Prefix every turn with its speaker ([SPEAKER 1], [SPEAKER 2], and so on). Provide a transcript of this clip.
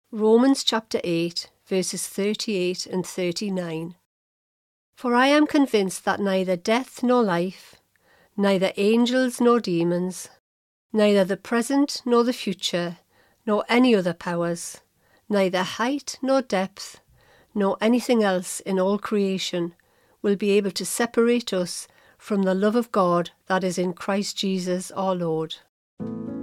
[SPEAKER 1] Romans chapter 8, verses 38 and 39. For I am convinced that neither death nor life, neither angels nor demons, neither the present nor the future, nor any other powers, neither height nor depth, nor anything else in all creation will be able to separate us from the love of God that is in Christ Jesus our Lord.